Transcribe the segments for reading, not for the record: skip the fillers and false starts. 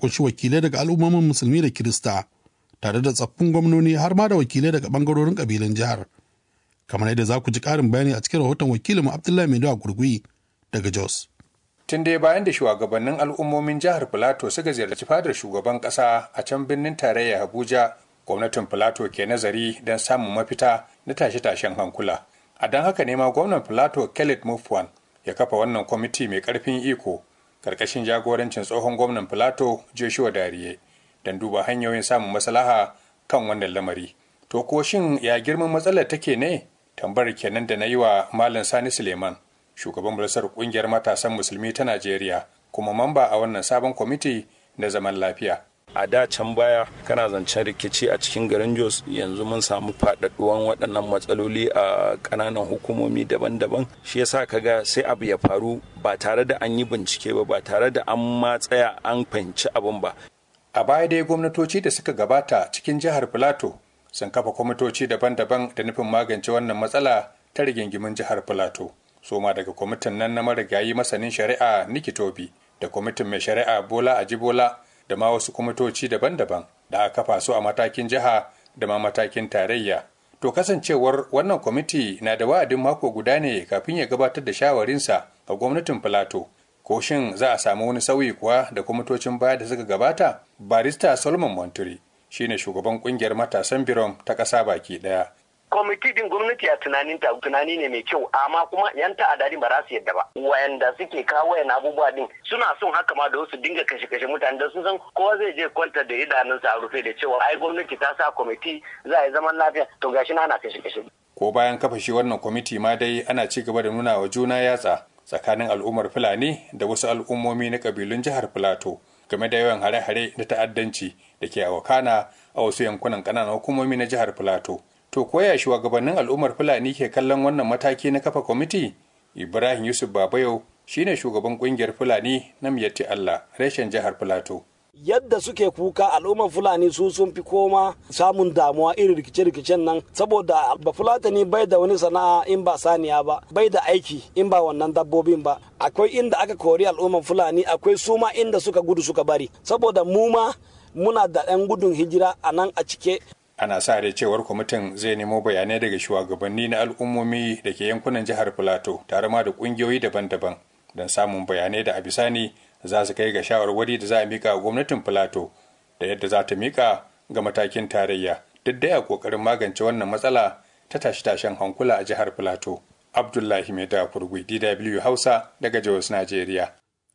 kunshi wakilai daga al'ummomin musulmi da kirista tare da tsaffin gwamnoni har ma da wakilai daga bangarorin kabilan jihar. Kamar yadda za ku ji ƙarin bayani a cikin rahoton wakilinmu Abdullahi Maido a Gurgui daga Jos. Tun dai bayan da shugabannin al'ummomin jihar Filato suka ziyarci fadar shugaban ƙasa a can birnin tarayya Abuja, gwamnatin Filato ke nazari don samun mafita na tashe-tashen hankula. A don haka ne ma gwamnan Filato Khaled Mufwan ya kafa wannan kwamiti mai ƙarfin iko ƙarƙashin jagorancin tsohon gwamnan Filato Joshua Dariye don duba hanyoyin samun maslaha kan wannan lamari. To ko shin ya girman matsalar take ne? Tambayar kenan da na yi wa Malam Sani Suleiman, shugaban majalisar kungiyar matasan musulmi ta Najeriya kuma mamba a wannan sabon kwamiti na zaman lafiya. A da can baya kana zancen rikici a cikin garin Jos, yanzu mun samu faɗaɗuwan waɗannan matsaloli a ƙananan hukumomi daban-daban. Shi yasa kaga sai abu ya faru ba tare da an yi bincike ba tare da an ma tsaya an fahimci abin ba. A baya dai gwamnatoci da suka gabata cikin jihar Filato sun kafa kwamitoci daban-daban da nufin magance wannan matsala ta rigingimin jihar Filato. Soma daga kwamitin nan na marigayi masanin shari'a Nikitobi da kwamitin mai shari'a Bola Ajibola da ma wasu kwamitoci daban-daban da aka kafa su a matakin jiha da ma matakin tarayya. To kasancewar wannan kwamiti na da wa'adin mako guda ne kafin ya gabatar da shawarinsa a gwamnatin Filato. Ko shin za a samu wani sauyi kuwa da kwamitocin baya da suka gabata? Barista Solomon Monturi shine shugaban kungiyar matasan Birom ta ƙasa baki ɗaya. Kwamiti din gwamnati a tunani ne mai kyau, amma kuma yan ta'adari ba za su yadda ba. Wayanda suke kawo wayan abubuwa din suna son haka ma da wasu dinga kashe-kashe mutane da sun san kowa zai je kwanta da idanunsa a rufe da cewa ai gwamnati ta sa kwamiti za a yi zaman lafiya, to gashi na ana kashe-kashe. Ko bayan kafa shi wannan kwamiti ma dai ana ci gaba da nuna wa juna yatsa tsakanin al'ummar Fulani da wasu al'ummomi na kabilun jihar Filato game da yawan hare-hare da ta'addanci da ke wakana a wasu yankunan ƙananan hukumomi na jihar Filato. To koya shugabannin al'ummar Fulani ke kallon wannan mataki na kafa kwamiti? Ibrahim Yusuf Babayo shine shugaban kungiyar Fulani na Miyatti Allah reshen jihar Filato. Yadda suke kuka al'ummar Fulani su sun fi koma samun damuwa irin rikice-rikicen nan, saboda ba Fulatani bai da wani sana'a in ba saniya ba, bai da aiki in ba wannan dabbobin ba. Akwai inda aka kori al'ummar Fulani, akwai suma inda suka gudu suka bari, saboda mu ma muna da ɗan gudun hijira a nan a cike. Ana sa rai cewar kwamitin zai nemo bayanai daga shugabanni na al'ummomi da ke yankunan jihar Filato tare ma da ƙungiyoyi daban-daban don samun bayanai da a bisani za su kai ga shawarwari da za a mika gwamnatin Filato da yadda za ta mika ga matakin tarayya duk da ya kokarin magance wannan matsala ta tashe-tashen hankula a jihar Filato. Abdullahi Maida Kurgui, DW Hausa daga Jos, Najeriya.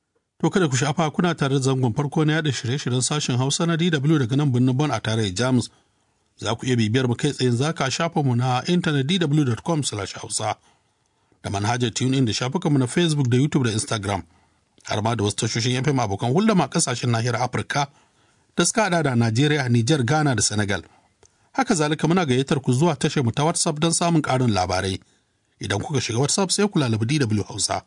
To kada ku shafa kuna tare da zangon farko na yada shirye-shiryen sashen Hausa na DW daga nan birnin Bonn a tarayyar Jamus. Za ku iya bibiyar mu kai tsayin zaka shafa mu na intanet dw.com/hausa da manhajar TuneIn da shafukanmu na Facebook da YouTube da Instagram. Har ma da wasu tashoshin FM abokan hulɗa ma kasashen nahiyar Afirka da suka hada da Najeriya, Nijar, Ghana da Senegal. Haka zalika muna gayyatar ku zuwa tashar mu ta WhatsApp don samun ƙarin labarai. Idan kuka shiga WhatsApp sai ku lalabi DW Hausa.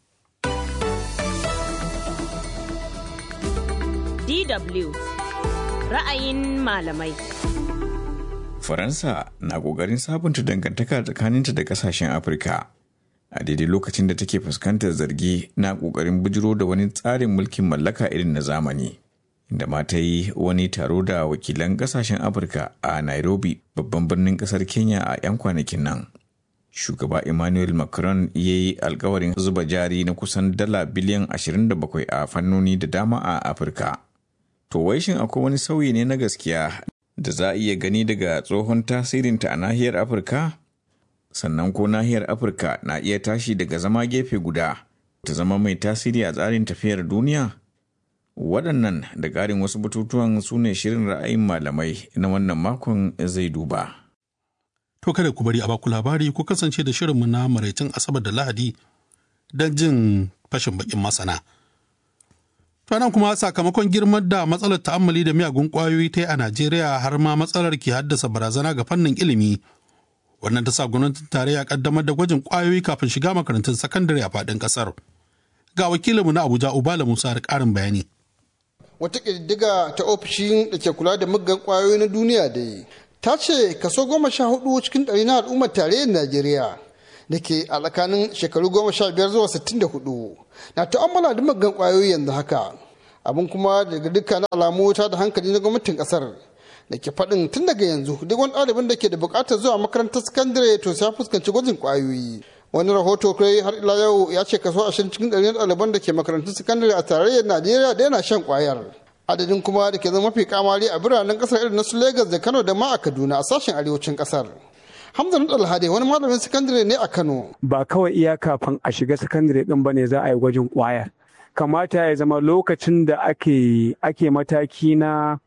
DW ra'ayin malamai. Faransa na ƙoƙarin sabunta dangantaka tsakaninta da ƙasashen Afirka a daidai lokacin da take fuskantar zargi na ƙoƙarin bujiro da wani tsarin mulkin mallaka irin na zamani, inda ma ta yi wani taro da wakilan ƙasashen Afirka a Nairobi, babban birnin ƙasar Kenya a 'yan kwanakin nan. Shugaba Emmanuel Macron ya yi alkawarin zuba jari na kusan dala biliyan 27 a fannoni da dama a Afirka. To wai shin akwai wani sauyi ne na gaskiya da za a iya gani daga tsohon tasirinta a nahiyar Afirka? Sannan ko nahiyar Afirka na iya tashi daga zama gefe guda ta zama mai tasiri a tsarin tafiyar duniya? Waɗannan da ƙarin wasu batutuwan su ne shirin ra'ayin malamai na wannan makon zai duba. To kada ku bari a baku labari ku kasance da shirinmu na maraicin Asabar da Lahadi don jin fashin bakin masana. Tuwanan kuma sakamakon girman da matsalar ta'ammali da miyagun ƙwayoyi ta yi a Najeriya har ma matsalar ke haddasa barazana ga fannin ilimi. Wannan ta sa gwamnatin tarayya kaddamar da gwajin ƙwayoyi kafin shiga makarantun sakandare a faɗin ƙasar. Ga wakilinmu na Abuja Ubala Musa da ƙarin bayani. Wata ƙididdiga ta ofishin da ke kula da muggan ƙwayoyi na duniya da yi ta ce kaso 14 cikin 100 na al'ummar tarayyar Najeriya da ke a tsakanin shekaru 15 zuwa 64 na ta'ammala da muggan ƙwayoyi yanzu haka. abin kuma daga dukkanin alamu ta da hankali na gwamnatin ƙasar da ke faɗin tun daga yanzu duk wani ɗalibin da ke da buƙatar zuwa makarantar sakandare to sai fuskanci gwajin ƙwayoyi. Wani rahoto kai har ila yau ya ce kaso 20 cikin 100 na ɗaliban da ke makarantun sakandare a tarayyar Najeriya da yana shan ƙwayar. Adadin kuma da ke zama mafi kamari a biranen ƙasar irin na su Lagos da Kano da ma a Kaduna a sashen arewacin ƙasar. Hamza Alhade wani malamin sakandare ne a Kano. Ba kawai iya kafin a shiga sakandare ɗin ba ne za a yi gwajin ƙwayar. Kamata ya zama lokacin da ake mataki na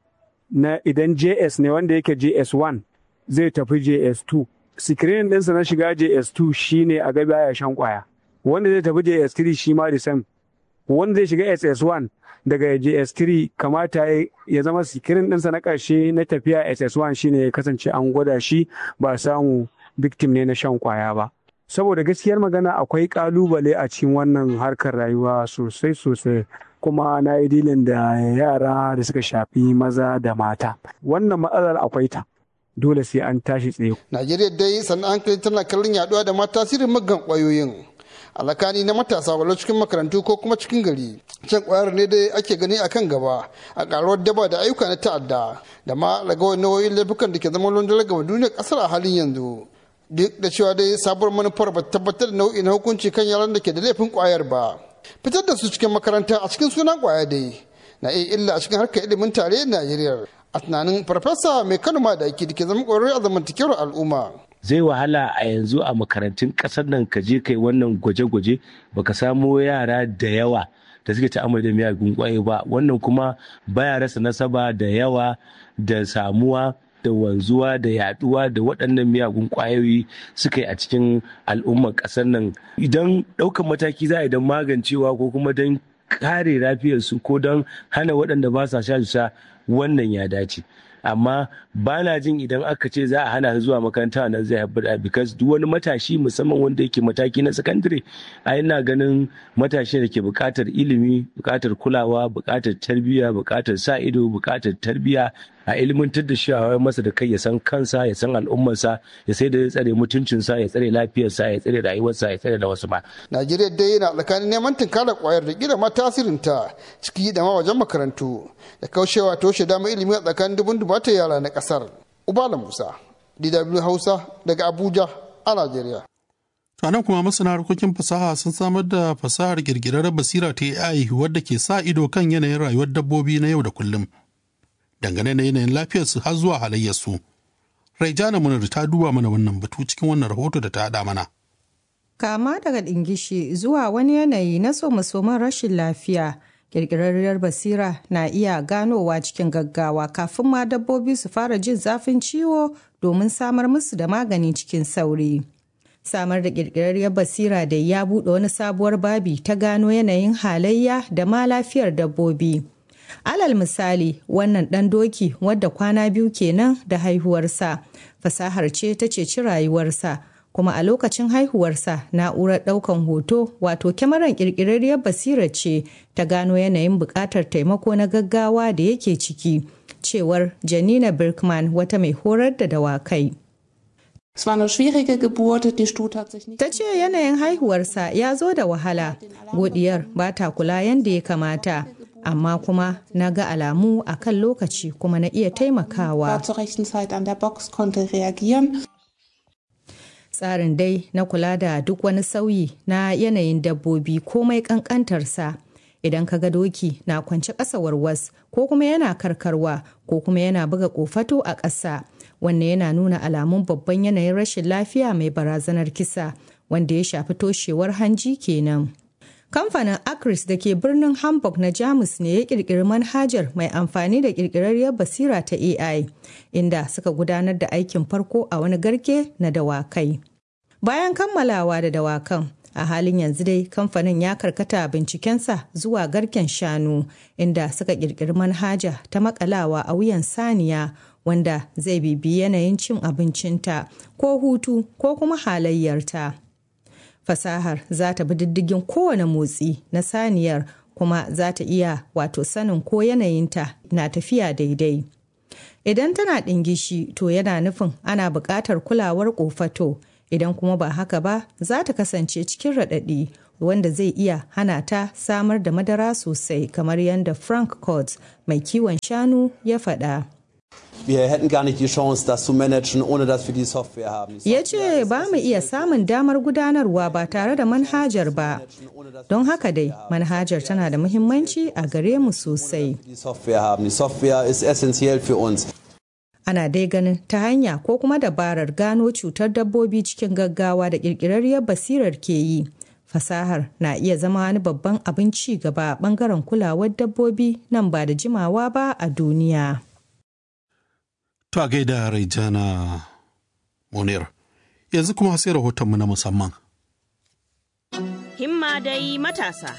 idan JS ne wanda yake JS1 zai tafi JS2. Sikirin ɗinsa na shiga JS2 shine a gaba ya shan ƙwaya. Wanda zai tafi JS3 shi ma the same. Wanda zai shiga SS1 daga JS3 kamata ya zama sikirin ɗinsa na ƙarshe na tafiya SS1 shine ya kasance an gwada shi ba samu victim ne na shan ƙwaya ba. Saboda gaskiyar magana akwai ƙalubale a cikin wannan harkar rayuwa sosai kuma na yi dilin da yara da suka shafi maza da mata. Wannan matsalar akwai ta. Dole sai an tashi tsaye. Najeriya dai sannan hankali tana kallon yaduwa da mata tasirin muggan ƙwayoyin. Alakani na matasa walau cikin makarantu ko kuma cikin gari. Shan ƙwayar ne dai ake gani a kan gaba a ƙaruwar daba da ayyuka na ta'adda da ma ragawar nau'o'in laifukan da ke zama london gama duniyar ƙasar a halin yanzu. Duk da cewa dai sabuwar manufar ba tabbatar da nau'i na hukunci kan yaran da ke da laifin ƙwayar ba. Fitar da su cikin makaranta a cikin sunan ƙwaya dai na iya illa a cikin harkar ilimin tarayyar Najeriya. A tunanin farfesa mai Kano ma da ake da ke zama ƙwararre a zamantakewar al'umma. Zai wahala a yanzu a makarantun ƙasar nan ka je kai wannan gwaje-gwaje baka samo yara da yawa da suke ta'amali da miyagun ƙwayoyi ba, wannan kuma baya rasa nasaba da yawa da samuwa da wanzuwa da yaduwa da waɗannan miyagun ƙwayoyi suka yi a cikin al'ummar ƙasar nan. Idan ɗaukan mataki za a idan magancewa ko kuma don kare lafiyarsu ko don hana waɗanda ba sa sha wannan ya dace. Amma ba na jin idan aka ce za a hana su zuwa makaranta nan zai haifar da because duk wani matashi musamman wanda yake mataki na sakandare a ina ganin matashi da ke buƙatar ilimi, buƙatar kulawa, buƙatar tarbiyya, buƙatar sa ido, buƙatar tarbiyya a ilimantar da shi a masa da kai ya san kansa, ya san al'ummarsa, ya sai da ya tsare mutuncinsa, ya tsare lafiyarsa, ya tsare rayuwarsa, ya tsare da wasu ma. Najeriya dai yana tsakanin neman tunkarar kwayar da gida ma tasirinta ciki da ma wajen makarantu da kaushewa toshe dama ilimi a tsakanin dubun dubata yara na kasar. Ubala Musa, DW Hausa daga Abuja a Najeriya. Nan kuma masana harkokin fasaha sun samar da fasahar kirkirar basira ta AI wadda ke sa ido kan yanayin rayuwar dabbobi na yau da kullum. Dangane da yanayin lafiyarsu har zuwa halayyarsu. Raijana Munir ta duba mana wannan batu cikin wannan rahoto da ta haɗa mana. Kama daga ɗingishi zuwa wani yanayi na somasoman rashin lafiya, ƙirƙirarriyar basira na iya ganowa cikin gaggawa kafin ma dabbobi su fara jin zafin ciwo domin samar musu da magani cikin sauri. Samar da ƙirƙirarriyar basira da ya buɗe wani sabuwar babi ta gano yanayin halayya da ma lafiyar dabbobi. Alal misali, wannan ɗan doki wadda kwana 2 kenan da haihuwarsa, fasahar ce ta ceci rayuwarsa, kuma a lokacin haihuwarsa na'urar ɗaukan hoto wato kyamarar ƙirƙirarriyar basira ce ta gano yanayin buƙatar taimako na gaggawa da yake ciki, cewar Janina Birkman wata mai horar da dawakai. Ta ce yanayin haihuwarsa ya zo da wahala, godiyar ba ta kula yadda ya kamata. Amma kuma na ga alamu a kan lokaci kuma na iya taimakawa. Tsarin dai na kula da duk wani sauyi na yanayin dabbobi komai ƙanƙantarsa. Idan ka ga doki na kwance ƙasa warwas ko kuma yana karkarwa ko kuma yana buga ƙofato a ƙasa, wannan yana nuna alamun babban yanayin rashin lafiya mai barazanar kisa wanda ya shafi toshewar hanji kenan. Kamfanin Acris da ke birnin Hamburg na Jamus ne ya kirkiri manhajar mai amfani da kirkirarriyar basira ta AI, inda suka gudanar da aikin farko a wani garke na dawakai. Bayan kammalawa da dawakan, a halin yanzu dai kamfanin ya karkata bincikensa zuwa garken shanu, inda suka kirkiri manhaja ta makalawa a wuyan saniya wanda zai bibiyi yanayin cin abincinta ko hutu ko kuma halayyarta. Fasahar za ta bi diddigin kowane motsi na saniyar kuma za ta iya wato sanin ko yanayinta na tafiya daidai. Idan tana ɗingishi to yana nufin ana buƙatar kulawar ƙofato, idan kuma ba haka ba za ta kasance cikin raɗaɗi wanda zai iya hana ta samar da madara sosai kamar yadda Frank Coates mai kiwon shanu ya faɗa. Wir hätten gar nicht die Chance, das zu managen, ohne dass wir die Software haben. Ya ce ba mu iya samun damar gudanarwa ba tare da manhajar ba. Don haka dai, manhajar tana da muhimmanci a gare mu sosai. Die Software ist essentiell für uns. Ana dai ganin ta hanya ko kuma dabarar gano cutar dabbobi cikin gaggawa da ƙirƙirarriyar basirar ke yi. Fasahar na iya zama wani babban abin ci gaba a ɓangaren kulawar dabbobi nan ba da jimawa ba a duniya. To a gaida Raijana Munir. Yanzu kuma sai rahotonmu na musamman. Himma dai matasa.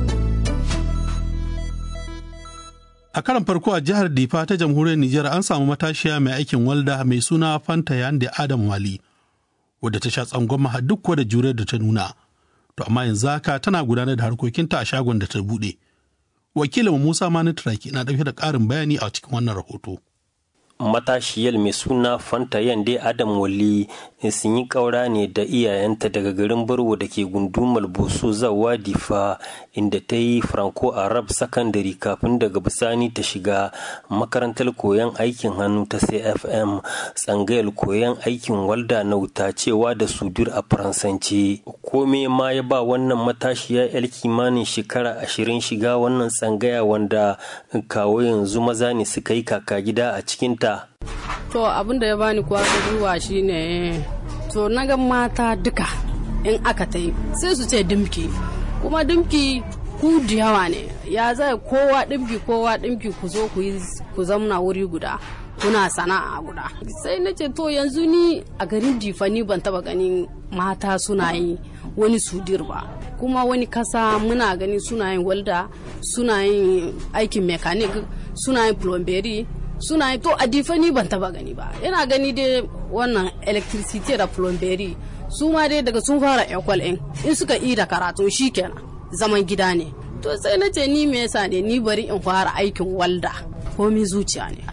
A karan farko a jihar Difa ta jamhuriyar Nijar an samu matashiya mai aikin walda mai suna Fanta Yande Adam Wali, wadda ta sha tsangwama duk da juriyar da ta nuna. To amma yanzu haka tana gudanar da harkokinta a shagon da ta buɗe. Wakilin Musa Mani Turaki na ɗauke da ƙarin bayani a cikin wannan rahoto. Matashiyar mai suna Fanta Yande Adam Wali sun yi ƙaura ne da iyayenta daga garin Barwo da ke gundumar Boso zawa Difa, inda ta yi Franco Arab Secondary kafin daga bisani ta shiga makarantar koyon aikin hannu ta CFM, tsangayar koyon aikin walda na wuta cewa da sudur a Faransanci. Kome ma ya ba wannan matashiya yar kimanin shekara 20 shiga wannan tsangaya, wanda kawo yanzu maza ne suka yi kaka gida a cikinta. To abin da ya bani kuwa ruwa shine to na ga mata duka in aka ta yi sai su ce dimki, kuma dimki ku da yawa ne, ya zai kowa dimki ku zo ku zamna wuri guda kuna sana'a guda. Sai na ce to yanzu ni a garin Difa ni ban taba ganin mata suna yi wani sudir ba, kuma wani kasa muna gani suna yin walda, suna yin aikin mekanik, suna yin plomberi, suna yi to a Difa ni ban taba gani ba. Ina gani dai wannan electricity da plomberi su ma dai daga sun fara ekwal in suka yi da karatu shikenan zaman gida ne. To sai na ce ni me yasa ne ni bari in fara aikin walda, komi zuciya ne.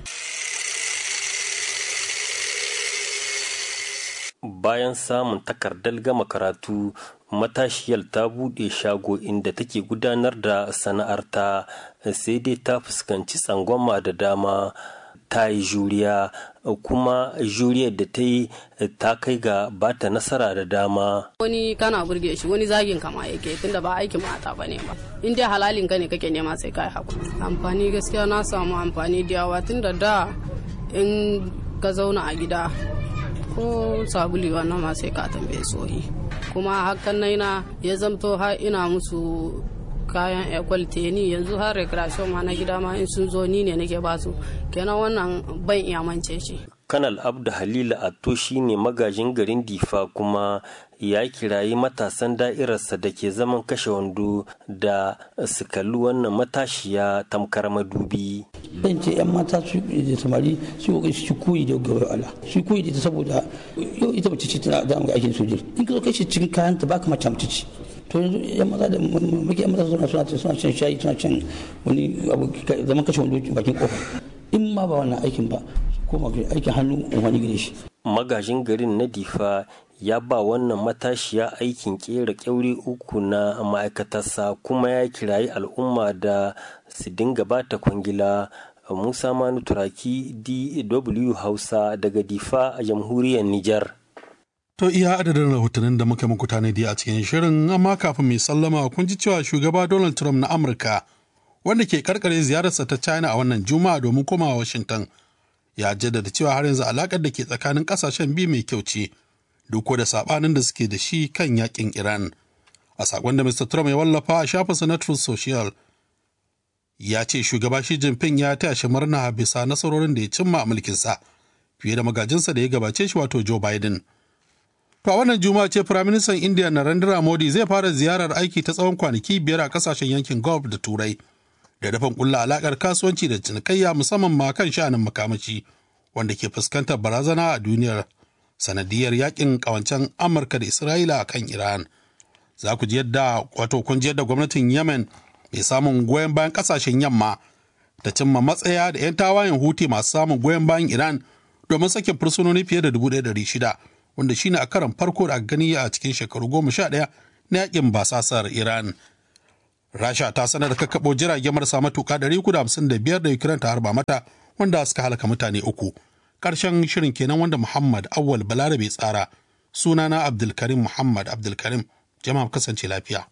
Bayan samun takardar gama karatu, matashiyar ta buɗe shago inda take gudanar da sana'arta, sai dai ta fuskanci tsangwama da dama. Ta yi juriya, kuma juriyar da ta yi ta kai ga bata nasara da dama. Wani kana burge shi, wani zagin kama yake, tunda ba aikin mata ba ne ba. In dai halalin ka ne kake nema sai kai hakuri. Amfani gaskiya na samu amfani da yawa, tunda da in ka zauna a gida ko sabuli wannan ma sai ka tambaye soyi. Kuma hakan na ya zamto har ina musu kayan ekwal teni, yanzu har recreation ma na gida ma in sun zo ni ne nake basu, kenan wannan ban iya mance shi. Kanal Abdu Halila Atto shi ne magajin garin Difa, kuma ya kirayi matasan da'irarsa da ke zaman kashe wando da su kalli wannan matashiya tamkar madubi. Ban ce 'yan mata su da samari su koyi da gaba Allah, su koyi da ita, saboda yau ita mace ce tana da aikin sojir, in ka zo kai shi cikin kayan ta baka mace mace ce. To yanzu 'yan maza da muke 'yan maza suna cin shayi, suna cin wani abu zaman kashe wando bakin kofa. In ma ba wannan aikin ba, ko aikin hannu wani gare shi. Magajin garin na Difa ya ba wannan matashiya aikin kera kyaure 3 na ma'aikatarsa, kuma ya kirayi al'umma da su dinga bata kwangila. Musa Manu Turaki, DW Hausa, daga Difa a jamhuriyar Nijar. To iya adadin rahotannin da muka muku tanadi a cikin shirin, amma kafin mai sallama kun ji cewa shugaba Donald Trump na Amurka, wanda ke karkare ziyararsa ta China a wannan Juma'a domin komawa Washington, ya jaddada cewa har yanzu alakar da ke tsakanin kasashen biyu mai kyau ce, duk da sabanin da suke da shi kan yakin Iran. A sakon da Mr. Trump ya wallafa a shafinsa na Truth Social, ya ce shugaba Xi Jinping ya taya shi murna bisa nasarorin da ya cimma a mulkinsa fiye da magajinsa da ya gabace shi, wato Joe Biden. To a wannan Juma'a ce Firaministan India Narendra Modi zai fara ziyarar aiki ta tsawon kwanaki 5 a kasashen yankin Gulf da Turai, da dafan kulla alakar kasuwanci da cinikayya, musamman ma kan sha'anin makamashi wanda ke fuskantar barazana a duniyar sanadiyar yakin kawancen Amurka da Isra'ila a kan Iran. Za ku ji yadda gwamnatin Yemen mai samun goyon bayan kasashen yamma ta cimma matsaya da 'yan tawayen Houthi masu samun goyon bayan Iran domin sakin fursunoni fiye da 1,600, wanda shine a karan farko da aka gani a cikin shekaru 11 na yakin basasar Iran. Rasha ta sanar da kakkaɓo jirage marasa matuƙa 355 da Ukraine ta harba mata wanda suka halaka mutane 3. Ƙarshen shirin kenan wanda Muhammad Awwal Balarabe tsara. Sunana Abdulkarim Muhammad Abdulkarim. Jama'a kasance lafiya.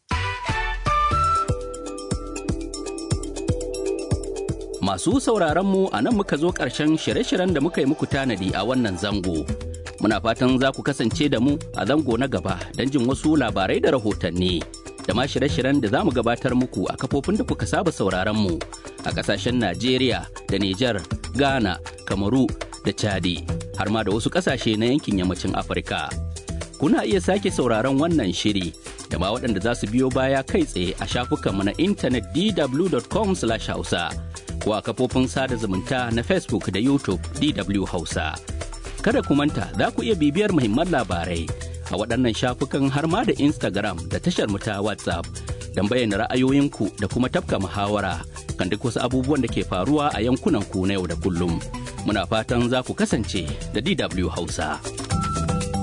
Masu sauraron mu a nan muka zo ƙarshen shirye-shiryen da muka yi muku tanadi a wannan zango. Muna fatan za ku kasance da mu a zango na gaba don jin wasu labarai da rahotanni. Da ma shirye-shiryen da za mu gabatar muku a kafofin da kuka saba sauraron mu a ƙasashen Najeriya da Nijar, Ghana, Kamaru da Chadi, har ma da wasu ƙasashe na yankin yammacin Afirka. Kuna iya sake sauraron wannan shiri da ma waɗanda za su biyo baya kai tsaye a shafukanmu na intanet dw.com/hausa. ko a kafofin sada zumunta na Facebook da YouTube DW Hausa. Kada ku manta za ku iya bibiyar muhimman labarai a waɗannan shafukan har ma da Instagram da tashar mu ta WhatsApp don bayyana ra'ayoyinku da kuma tafka muhawara kan duk wasu abubuwan da ke faruwa a yankunan ku na yau da kullum. Muna fatan za ku kasance da DW Hausa.